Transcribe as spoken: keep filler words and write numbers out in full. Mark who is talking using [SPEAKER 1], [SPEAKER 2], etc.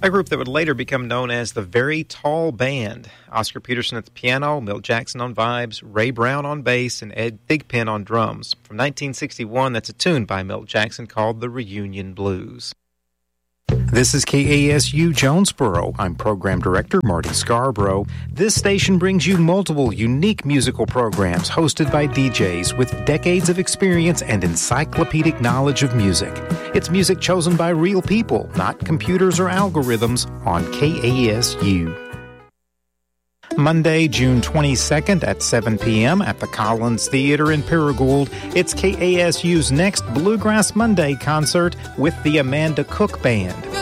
[SPEAKER 1] A group that would later become known as the Very Tall Band. Oscar Peterson at the piano, Milt Jackson on vibes, Ray Brown on bass, and Ed Thigpen on drums. From nineteen sixty-one, that's a tune by Milt Jackson called The Reunion Blues. This is K A S U Jonesboro. I'm Program Director Marty Scarborough. This station brings you multiple unique musical programs hosted by D Js with decades of experience and encyclopedic knowledge of music. It's music chosen by real people, not computers or algorithms, on K A S U. Monday, June twenty-second at seven p.m. at the Collins Theater in Paragould, it's K A S U's next Bluegrass Monday concert with the Amanda Cook Band.